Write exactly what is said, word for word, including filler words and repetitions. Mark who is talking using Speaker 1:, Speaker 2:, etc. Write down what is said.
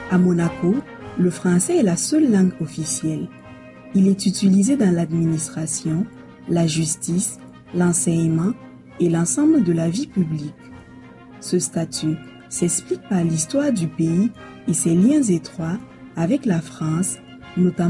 Speaker 1: À Monaco, le français est la seule langue officielle. Il est utilisé dans l'administration, la justice, l'enseignement et l'ensemble de la vie publique. Ce statut s'explique par l'histoire du pays et ses liens étroits avec la France, notamment